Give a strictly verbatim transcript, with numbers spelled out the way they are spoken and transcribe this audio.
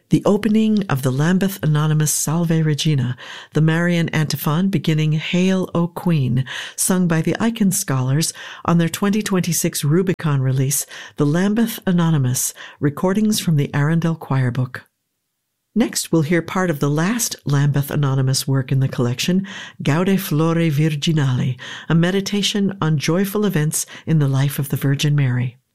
The opening of the Lambeth Anonymous Salve Regina, the Marian antiphon beginning Hail, O Queen, sung by the Icahn Scholars on their twenty twenty-six Rubicon release, the Lambeth Anonymous, Recordings from the Arundel Choir Book. Next, we'll hear part of the last Lambeth Anonymous work in the collection, Gaude Flore Virginale, a meditation on joyful events in the life of the Virgin Mary.